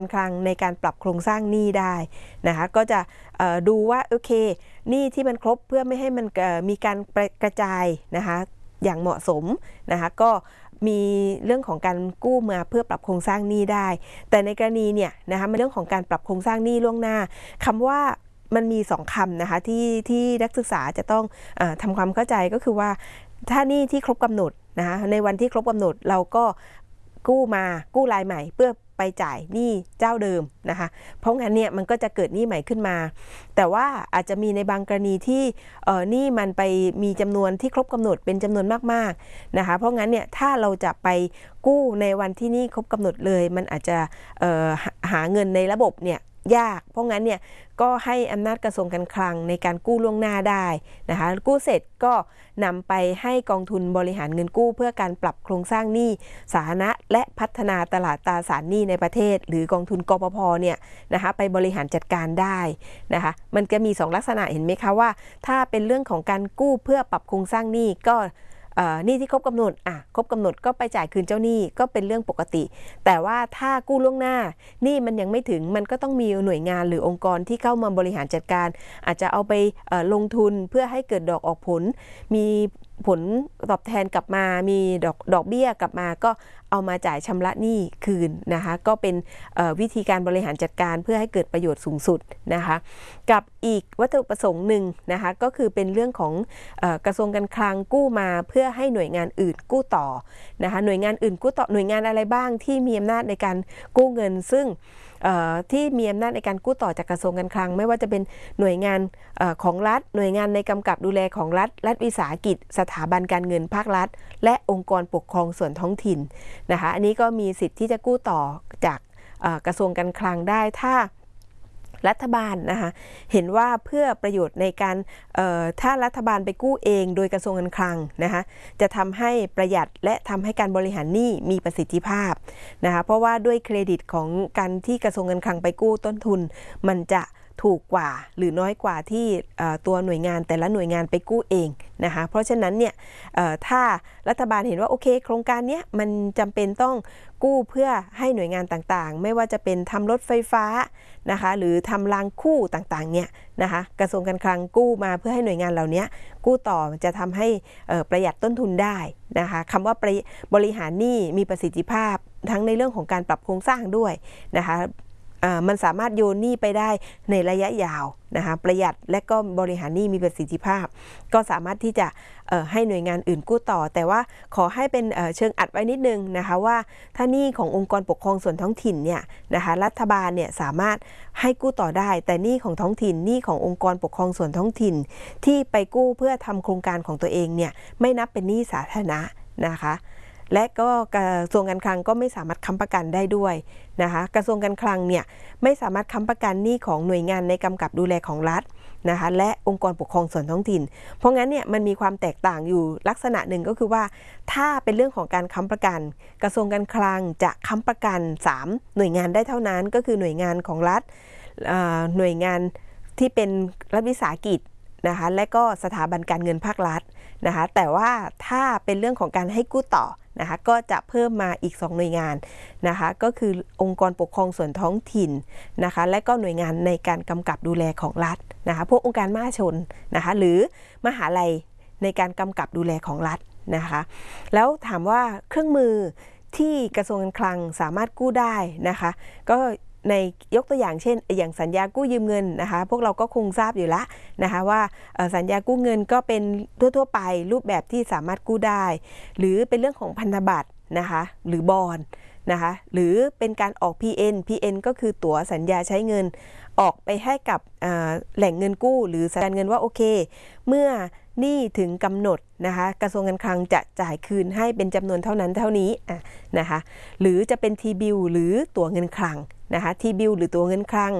คลังในการปรับโครงสร้างหนี้ได้นะคะก็จะดูว่าโอเคหนี้ที่มันครบเพื่อไม่ให้มันมีการกระจายนะคะอย่างเหมาะสมนะคะก็มีเรื่องของการกู้มาเพื่อปรับโครงสร้างหนี้ได้แต่ในกรณีเนี่ยนะคะมันเรื่องของการปรับโครงสร้างหนี้ล่วงหน้าคำว่ามันมี2คำนะคะที่นักศึกษาจะต้องทำความเข้าใจก็คือว่าถ้าหนี้ที่ครบกำหนดนะคะในวันที่ครบกำหนดเราก็กู้รายใหม่เพื่อไปจ่ายหนี้เจ้าเดิมนะคะเพราะงั้นเนี่ยมันก็จะเกิดหนี้ใหม่ขึ้นมาแต่ว่าอาจจะมีในบางกรณีที่หนี้มันไปมีจำนวนที่ครบกำหนดเป็นจำนวนมากๆนะคะเพราะงั้นเนี่ยถ้าเราจะไปกู้ในวันที่หนี้ครบกำหนดเลยมันอาจจะหาเงินในระบบเนี่ยยากเพราะงั้นเนี่ยก็ให้อำนาจกระทรวงการคลังในการกู้ล่วงหน้าได้นะคะกู้เสร็จก็นำไปให้กองทุนบริหารเงินกู้เพื่อการปรับโครงสร้างหนี้สาธารณะและพัฒนาตลาดตราสารหนี้ในประเทศหรือกองทุนกปภเนี่ยนะคะไปบริหารจัดการได้นะคะมันก็มี2ลักษณะเห็นไหมคะว่าถ้าเป็นเรื่องของการกู้เพื่อปรับโครงสร้างหนี้ก็หนี้ที่ครบกำหนดครบกำหนดก็ไปจ่ายคืนเจ้าหนี้ก็เป็นเรื่องปกติแต่ว่าถ้ากู้ล่วงหน้าหนี้มันยังไม่ถึงมันก็ต้องมีหน่วยงานหรือองค์กรที่เข้ามาบริหารจัดการอาจจะเอาไปลงทุนเพื่อให้เกิดดอกออกผลมีผลตอบแทนกลับมามีดอกเบี้ยกลับมาก็เอามาจ่ายชำระหนี้คืนนะคะก็เป็นวิธีการบริหารจัดการเพื่อให้เกิดประโยชน์สูงสุดนะคะกับอีกวัตถุประสงค์หนึ่งนะคะก็คือเป็นเรื่องของกระทรวงการคลังกู้มาเพื่อให้หน่วยงานอื่นกู้ต่อนะคะหน่วยงานอื่นกู้ต่อหน่วยงานอะไรบ้างที่มีอำนาจในการกู้เงินซึ่งที่มีอำนาจในการกู้ต่อจากกระทรวงการคลังไม่ว่าจะเป็นหน่วยงานของรัฐหน่วยงานในกำกับดูแลของรัฐวิสาหกิจสถาบันการเงินภาครัฐและองค์กรปกครองส่วนท้องถิ่นนะคะอันนี้ก็มีสิทธิ์ที่จะกู้ต่อจากกระทรวงการคลังได้ถ้ารัฐบาลนะคะเห็นว่าเพื่อประโยชน์ในการถ้ารัฐบาลไปกู้เองโดยกระทรวงการคลังนะคะจะทำให้ประหยัดและทำให้การบริหารหนี้มีประสิทธิภาพนะคะเพราะว่าด้วยเครดิตของการที่กระทรวงการคลังไปกู้ต้นทุนมันจะถูกกว่าหรือน้อยกว่าที่ตัวหน่วยงานแต่ละหน่วยงานไปกู้เองนะคะเพราะฉะนั้นเนี่ยถ้ารัฐบาลเห็นว่าโอเคโครงการนี้มันจำเป็นต้องกู้เพื่อให้หน่วยงานต่างๆไม่ว่าจะเป็นทำรถไฟฟ้านะคะหรือทำรางคู่ต่างๆเนี่ยนะคะกระทรวงการคลังกู้มาเพื่อให้หน่วยงานเหล่านี้กู้ต่อจะทำให้ประหยัดต้นทุนได้นะคะคำว่าบริหารหนี้มีประสิทธิภาพทั้งในเรื่องของการปรับโครงสร้างด้วยนะคะมันสามารถโยนหนี้ไปได้ในระยะยาวนะคะประหยัดและก็บริหารหนี้มีประสิทธิภาพก็สามารถที่จะให้หน่วยงานอื่นกู้ต่อแต่ว่าขอให้เป็นเชิงอัดไว้นิดนึงนะคะว่าถ้าหนี้ขององค์กรปกครองส่วนท้องถิ่นเนี่ยนะคะรัฐบาลเนี่ยสามารถให้กู้ต่อได้แต่หนี้ของท้องถิ่นหนี้ขององค์กรปกครองส่วนท้องถิ่นที่ไปกู้เพื่อทำโครงการของตัวเองเนี่ยไม่นับเป็นหนี้สาธารณะนะคะและก็กระทรวงการคลังก็ไม่สามารถค้ำประกันได้ด้วยนะคะกระทรวงการคลังเนี่ยไม่สามารถค้ำประกันหนี้ของหน่วยงานในกำกับดูแลของรัฐนะคะและองค์กรปกครองส่วนท้องถิ่นเพราะงั้นเนี่ยมันมีความแตกต่างอยู่ลักษณะหนึ่งก็คือว่าถ้าเป็นเรื่องของการค้ำประกันกระทรวงการคลังจะค้ำประกัน3หน่วยงานได้เท่านั้นก็คือหน่วยงานของรัฐหน่วยงานที่เป็นรัฐวิสาหกิจนะคะและก็สถาบันการเงินภาครัฐนะคะแต่ว่าถ้าเป็นเรื่องของการให้กู้ต่อนะคะก็จะเพิ่มมาอีก2หน่วยงานนะคะก็คือองค์กรปกครองส่วนท้องถิ่นนะคะและก็หน่วยงานในการกำกับดูแลของรัฐนะคะพวกองค์การมหาชนนะคะหรือมหาลัยในการกำกับดูแลของรัฐนะคะแล้วถามว่าเครื่องมือที่กระทรวงการคลังสามารถกู้ได้นะคะก็ในยกตัวอย่างเช่นอย่างสัญญากู้ยืมเงินนะคะพวกเราก็คงทราบอยู่แล้วนะคะว่าสัญญากู้เงินก็เป็นทั่วไปรูปแบบที่สามารถกู้ได้หรือเป็นเรื่องของพันธบัตรนะคะหรือบอนด์นะคะหรือเป็นการออก PN ก็คือตั๋วสัญญาใช้เงินออกไปให้กับแหล่งเงินกู้หรือสถาบันเงินว่าโอเคเมื่อหนี้ถึงกำหนดนะคะกระทรวงการคลังจะจ่ายคืนให้เป็นจำนวนเท่านั้นเท่านี้นะคะหรือจะเป็น T-bill หรือตั๋วเงินคลังนะคะ T-bill หรือตั๋วเงินคลัง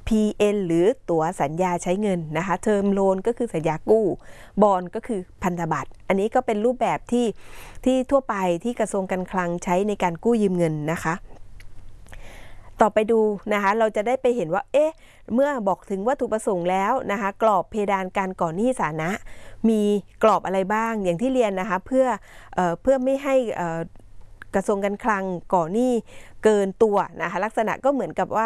PN หรือตั๋วสัญญาใช้เงินนะคะเทอมโลนก็คือสัญญากู้บอนด์ก็คือพันธบัตรอันนี้ก็เป็นรูปแบบที่ทั่วไปที่กระทรวงการคลังใช้ในการกู้ยืมเงินนะคะต่อไปดูนะคะเราจะได้ไปเห็นว่าเมื่อบอกถึงวัตถุประสงค์แล้วนะคะกรอบเพดานการก่อหนี้สาธารณะมีกรอบอะไรบ้างอย่างที่เรียนนะคะเพื่อไม่ให้กระทรวงการคลังก่อหนี้เกินตัวนะคะลักษณะก็เหมือนกับว่า